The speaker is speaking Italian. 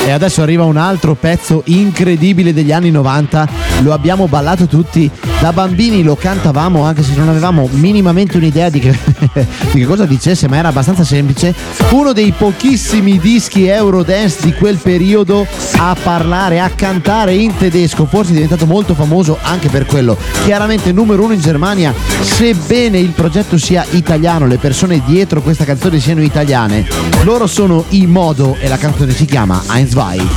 E adesso arriva un altro pezzo incredibile degli anni 90, lo abbiamo ballato tutti, da bambini lo cantavamo anche se non avevamo minimamente un'idea di che cosa dicesse, ma era abbastanza semplice. Uno dei pochissimi dischi Eurodance di quel periodo a parlare, a cantare in tedesco, forse è diventato molto famoso anche per quello. Chiaramente numero uno in Germania, sebbene il progetto sia italiano, le persone dietro questa canzone siano italiane, loro sono i Modo e la canzone si chiama Eins Zwei.